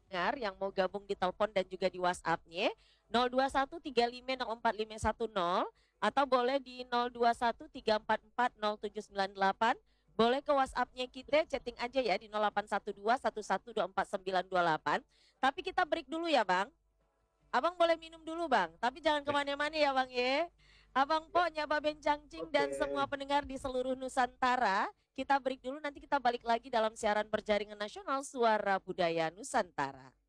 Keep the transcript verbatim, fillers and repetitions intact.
pendengar yang mau gabung di telepon dan juga di WhatsApp-nya nol dua satu tiga lima nol empat lima satu nol atau boleh di nol dua satu tiga empat empat nol tujuh sembilan delapan. Boleh ke WhatsApp-nya kita chatting aja ya di nol delapan satu dua satu satu dua empat sembilan dua delapan. Tapi kita break dulu ya Bang. Abang boleh minum dulu Bang, tapi jangan Ya, kemana-mana ya Bang ya. Abang ya, Po, Nyaba Bencangcing oke. dan semua pendengar di seluruh Nusantara, kita break dulu nanti kita balik lagi dalam siaran berjaringan nasional Suara Budaya Nusantara.